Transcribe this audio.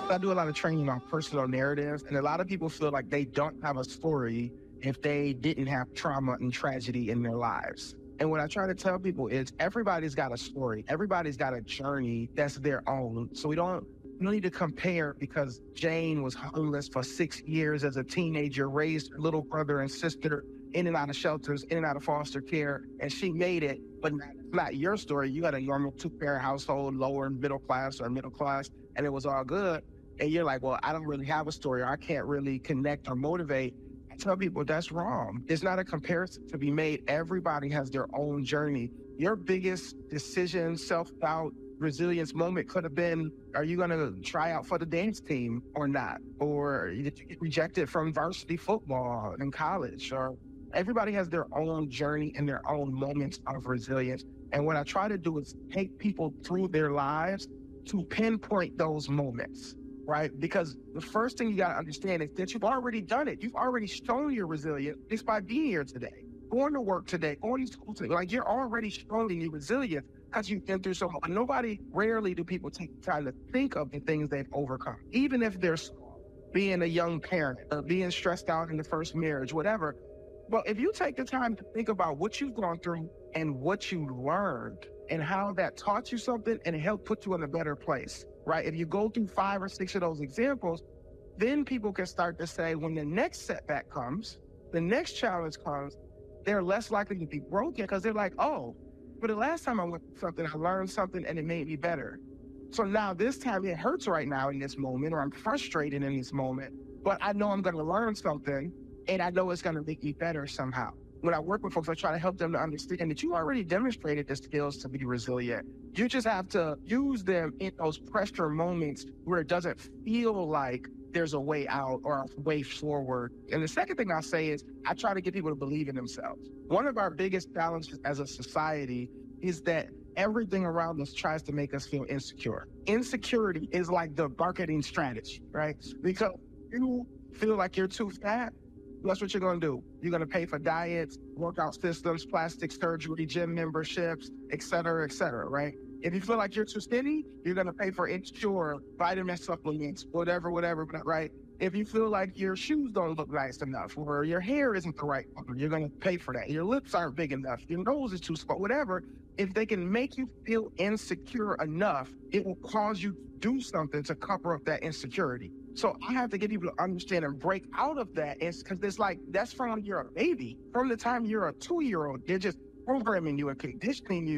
I do a lot of training on personal narratives, and a lot of people feel like they don't have a story if they didn't have trauma and tragedy in their lives. And what I try to tell people is everybody's got a story. Everybody's got a journey that's their own. So we don't need to compare because Jane was homeless for 6 years as a teenager, raised her little brother and sister in and out of shelters, in and out of foster care, and she made it. But it's not your story. You got a normal two-parent household, lower middle class or middle class, and it was all good. And you're like, well, I don't really have a story, or I can't really connect or motivate. I tell people that's wrong. There's not a comparison to be made. Everybody has their own journey. Your biggest decision, self-doubt, resilience moment could have been, are you going to try out for the dance team or not? Or did you get rejected from varsity football in college? Or everybody has their own journey and their own moments of resilience. And what I try to do is take people through their lives to pinpoint those moments, right? Because the first thing you got to understand is that you've already done it. You've already shown your resilience just by being here today, going to work today, going to school today. Like, you're already showing your resilience because you've been through so much. Rarely do people take time to think of the things they've overcome, even if they're small, being a young parent, being stressed out in the first marriage, whatever. Well, if you take the time to think about what you've gone through and what you learned and how that taught you something and helped put you in a better place, right? If you go through 5 or 6 of those examples, then people can start to say, when the next setback comes, the next challenge comes, they're less likely to be broken because they're like, oh, but the last time I went through something, I learned something and it made me better. So now this time it hurts right now in this moment, or I'm frustrated in this moment, but I know I'm going to learn something and I know it's going to make me better somehow. When I work with folks, I try to help them to understand that you already demonstrated the skills to be resilient. You just have to use them in those pressure moments where it doesn't feel like there's a way out or a way forward. And the second thing I say is I try to get people to believe in themselves. One of our biggest challenges as a society is that everything around us tries to make us feel insecure. Insecurity is like the marketing strategy, right? Because you feel like you're too fat, that's what you're going to do. You're going to pay for diets, workout systems, plastic surgery, gym memberships, et cetera, right? If you feel like you're too skinny, you're going to pay for Ensure, vitamin supplements, whatever, right? If you feel like your shoes don't look nice enough or your hair isn't the right color, you're going to pay for that. Your lips aren't big enough, your nose is too small, whatever. If they can make you feel insecure enough, it will cause you to do something to cover up that insecurity. So I have to get people to understand and break out of that. Because it's like, that's from when you're a baby. From the time you're a 2-year-old, they're just programming you and conditioning you